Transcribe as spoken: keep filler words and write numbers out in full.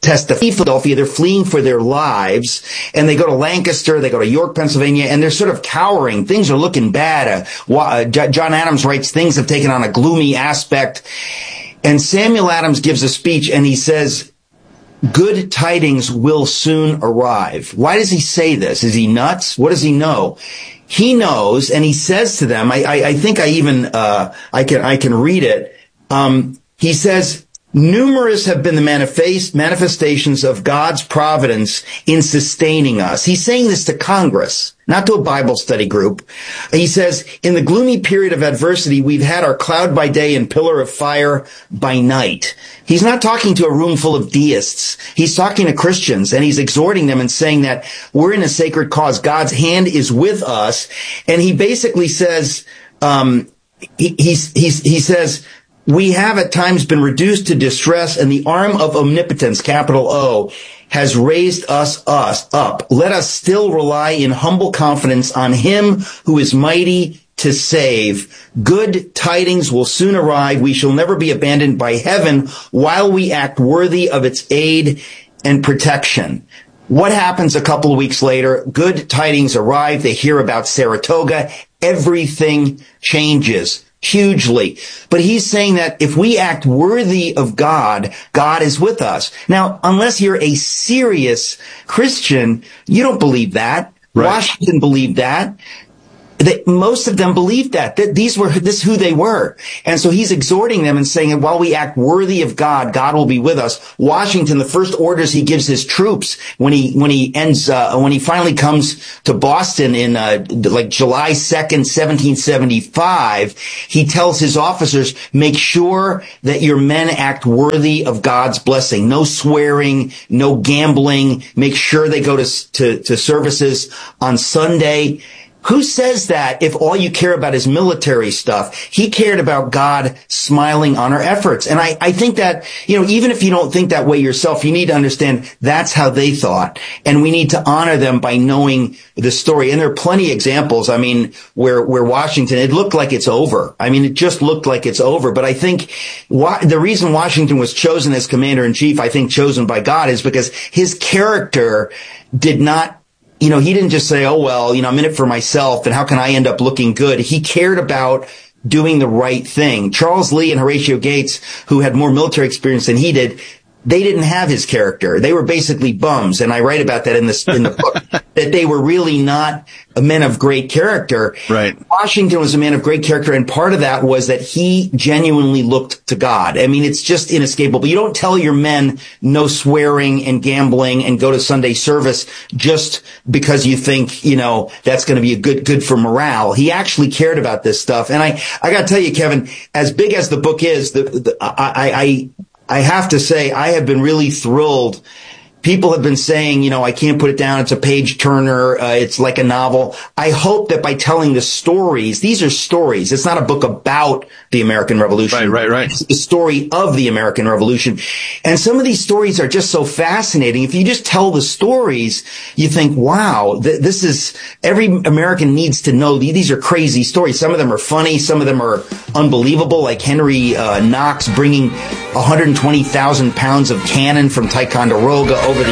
testify. Philadelphia, they're fleeing for their lives, and they go to Lancaster, they go to York, Pennsylvania, and they're sort of cowering. Things are looking bad. Uh, uh, John Adams writes, things have taken on a gloomy aspect. And Samuel Adams gives a speech, and he says, good tidings will soon arrive. Why does he say this? Is he nuts? What does he know? He knows, and he says to them, I, I, I think I even, uh, I can, I can read it. Um, he says, numerous have been the manifest, manifestations of God's providence in sustaining us. He's saying this to Congress, not to a Bible study group. He says, in the gloomy period of adversity, we've had our cloud by day and pillar of fire by night. He's not talking to a room full of deists. He's talking to Christians, and he's exhorting them and saying that we're in a sacred cause. God's hand is with us. And he basically says, um, he, he's, he's, he says, we have at times been reduced to distress, and the arm of omnipotence, capital O, has raised us, us up. Let us still rely in humble confidence on him who is mighty to save. Good tidings will soon arrive. We shall never be abandoned by heaven while we act worthy of its aid and protection. What happens a couple of weeks later? Good tidings arrive. They hear about Saratoga. Everything changes hugely. But he's saying that if we act worthy of God, God is with us. Now, unless you're a serious Christian, you don't believe that. Right. Washington believed that. They, most of them believed that, that these were, this is who they were. And so he's exhorting them and saying, while we act worthy of God, God will be with us. Washington, the first orders he gives his troops when he, when he ends, uh, when he finally comes to Boston in, uh, like July second, seventeen seventy-five, he tells his officers, make sure that your men act worthy of God's blessing. No swearing, no gambling. Make sure they go to, to, to services on Sunday. Who says that if all you care about is military stuff? He cared about God smiling on our efforts. And I, I think that, you know, even if you don't think that way yourself, you need to understand that's how they thought. And we need to honor them by knowing the story. And there are plenty of examples, I mean, where, where Washington, it looked like it's over. I mean, it just looked like it's over. But I think wa- the reason Washington was chosen as commander-in-chief, I think chosen by God, is because his character did not, you know, he didn't just say, oh, well, you know, I'm in it for myself, and how can I end up looking good? He cared about doing the right thing. Charles Lee and Horatio Gates, who had more military experience than he did, they didn't have his character. They were basically bums, and I write about that in the in the book, that they were really not a men of great character. Right. Washington was a man of great character, and part of that was that he genuinely looked to God. I mean, it's just inescapable. You don't tell your men no swearing and gambling and go to Sunday service just because you think, you know, that's going to be a good good for morale. He actually cared about this stuff. And I I got to tell you, Kevin, as big as the book is, the, the I I I have to say, I have been really thrilled. People have been saying, you know, I can't put it down. It's a page turner. Uh, it's like a novel. I hope that by telling the stories, these are stories. It's not a book about the American Revolution. Right, right, right. It's the story of the American Revolution. And some of these stories are just so fascinating. If you just tell the stories, you think, wow, th- this is, every American needs to know. These are crazy stories. Some of them are funny. Some of them are unbelievable, like Henry uh, Knox bringing one hundred twenty thousand pounds of cannon from Ticonderoga over